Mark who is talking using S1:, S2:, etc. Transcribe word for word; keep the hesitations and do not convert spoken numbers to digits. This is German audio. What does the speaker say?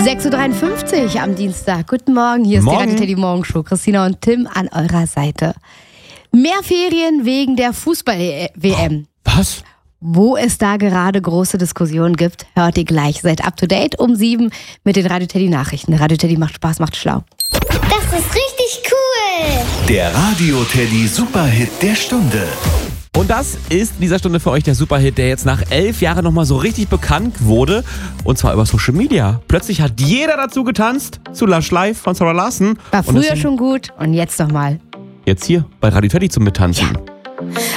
S1: sechs Uhr dreiundfünfzig am Dienstag. Guten Morgen, hier ist
S2: Morgen.
S1: die Radio Teddy Morgenshow. Christina und Tim an eurer Seite. Mehr Ferien wegen der Fußball-W M.
S2: Was?
S1: Wo es da gerade große Diskussionen gibt, hört ihr gleich. Seid up to date um sieben mit den Radio Teddy Nachrichten. Radio Teddy macht Spaß, macht schlau.
S3: Das ist richtig cool.
S4: Der Radio Teddy Superhit der Stunde.
S2: Und das ist in dieser Stunde für euch der Superhit, der jetzt nach elf Jahren nochmal so richtig bekannt wurde. Und zwar über Social Media. Plötzlich hat jeder dazu getanzt, zu Lush Live von Sarah Larson.
S1: War
S2: Und
S1: früher
S2: deswegen
S1: schon gut und jetzt nochmal.
S2: jetzt hier bei Radio Teddy zum Mittanzen.
S1: Ja.